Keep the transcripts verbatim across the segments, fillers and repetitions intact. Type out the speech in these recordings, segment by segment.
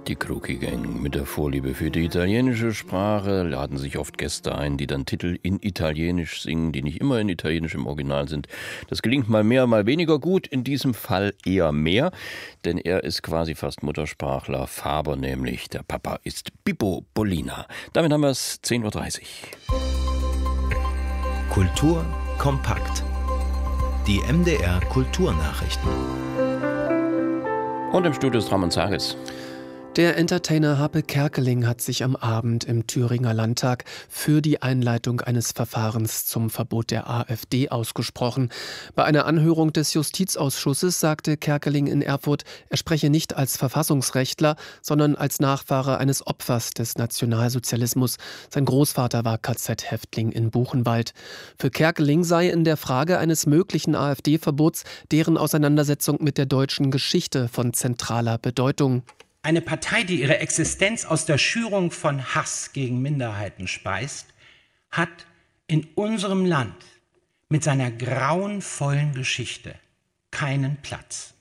Die Crookie Gang mit der Vorliebe für die italienische Sprache laden sich oft Gäste ein, die dann Titel in Italienisch singen, die nicht immer in Italienisch im Original sind. Das gelingt mal mehr, mal weniger gut, in diesem Fall eher mehr, denn er ist quasi fast Muttersprachler, Faber nämlich. Der Papa ist Pippo Pollina. Damit haben wir es zehn Uhr dreißig. Kultur kompakt. Die M D R Kulturnachrichten. Und im Studio ist Ramon Zaris. Der Entertainer Happe Kerkeling hat sich am Abend im Thüringer Landtag für die Einleitung eines Verfahrens zum Verbot der AfD ausgesprochen. Bei einer Anhörung des Justizausschusses sagte Kerkeling in Erfurt, er spreche nicht als Verfassungsrechtler, sondern als Nachfahre eines Opfers des Nationalsozialismus. Sein Großvater war K Z-Häftling in Buchenwald. Für Kerkeling sei in der Frage eines möglichen AfD-Verbots deren Auseinandersetzung mit der deutschen Geschichte von zentraler Bedeutung. Eine Partei, die ihre Existenz aus der Schürung von Hass gegen Minderheiten speist, hat in unserem Land mit seiner grauenvollen Geschichte keinen Platz.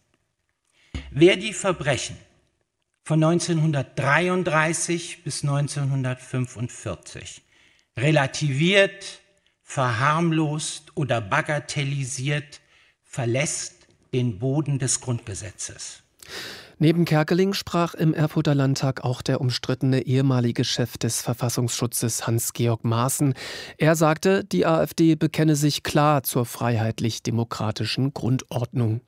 Wer die Verbrechen von neunzehnhundertdreiunddreißig bis neunzehnhundertfünfundvierzig relativiert, verharmlost oder bagatellisiert, verlässt den Boden des Grundgesetzes. Neben Kerkeling sprach im Erfurter Landtag auch der umstrittene ehemalige Chef des Verfassungsschutzes Hans-Georg Maaßen. Er sagte, die AfD bekenne sich klar zur freiheitlich-demokratischen Grundordnung.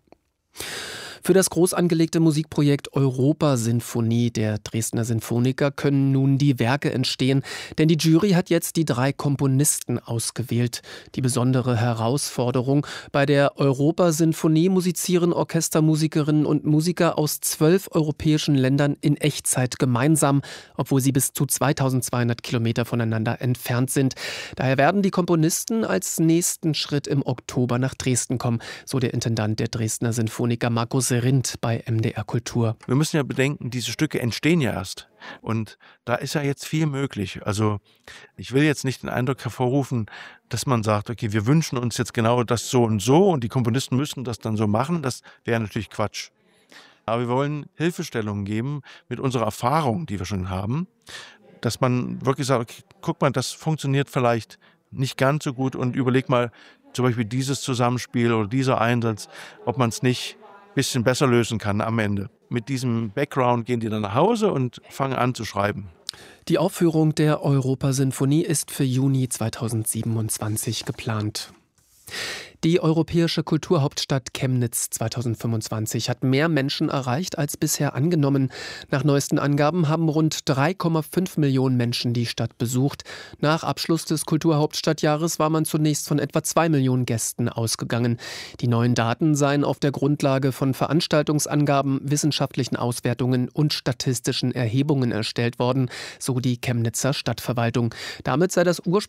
Für das groß angelegte Musikprojekt Europa-Sinfonie der Dresdner Sinfoniker können nun die Werke entstehen, denn die Jury hat jetzt die drei Komponisten ausgewählt. Die besondere Herausforderung: Bei der Europa-Sinfonie musizieren Orchestermusikerinnen und Musiker aus zwölf europäischen Ländern in Echtzeit gemeinsam, obwohl sie bis zu zweitausendzweihundert Kilometer voneinander entfernt sind. Daher werden die Komponisten als nächsten Schritt im Oktober nach Dresden kommen, so der Intendant der Dresdner Sinfoniker Markus Rindt bei M D R Kultur. Wir müssen ja bedenken, diese Stücke entstehen ja erst. Und da ist ja jetzt viel möglich. Also ich will jetzt nicht den Eindruck hervorrufen, dass man sagt, okay, wir wünschen uns jetzt genau das so und so und die Komponisten müssen das dann so machen. Das wäre natürlich Quatsch. Aber wir wollen Hilfestellungen geben mit unserer Erfahrung, die wir schon haben, dass man wirklich sagt, okay, guck mal, das funktioniert vielleicht nicht ganz so gut und überleg mal zum Beispiel dieses Zusammenspiel oder dieser Einsatz, ob man es nicht bisschen besser lösen kann am Ende. Mit diesem Background gehen die dann nach Hause und fangen an zu schreiben. Die Aufführung der Europa-Sinfonie ist für Juni zweitausendsiebenundzwanzig geplant. Die europäische Kulturhauptstadt Chemnitz zweitausendfünfundzwanzig hat mehr Menschen erreicht als bisher angenommen. Nach neuesten Angaben haben rund drei Komma fünf Millionen Menschen die Stadt besucht. Nach Abschluss des Kulturhauptstadtjahres war man zunächst von etwa zwei Millionen Gästen ausgegangen. Die neuen Daten seien auf der Grundlage von Veranstaltungsangaben, wissenschaftlichen Auswertungen und statistischen Erhebungen erstellt worden, so die Chemnitzer Stadtverwaltung. Damit sei das ursprüngliche